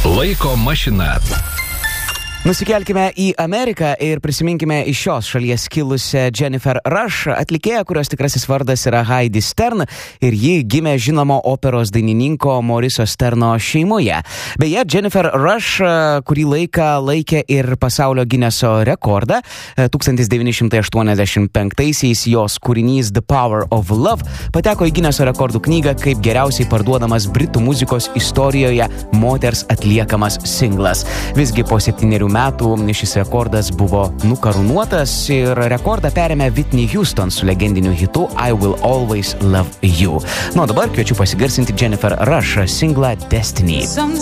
Laiko mašina. Nusikelkime į Ameriką ir prisiminkime iš šios šalies kilusią Jennifer Rush, atlikėją, kurios tikrasis vardas yra Heidi Stern, ir ji gimė žinomo operos dainininko Mauricio Sterno šeimoje. Beje, Jennifer Rush kurį laiką laikė ir pasaulio Gineso rekordą. 1985-aisiais jos kūrinys The Power of Love pateko į Gineso rekordų knygą kaip geriausiai parduodamas britų muzikos istorijoje moters atliekamas singlas. Visgi po 7 metų šis rekordas buvo nukarūnuotas ir rekordą perėmė Whitney Houston su legendiniu hitu I Will Always Love You. Nu, dabar kviečiu pasigarsinti Jennifer Rush singlą Destiny.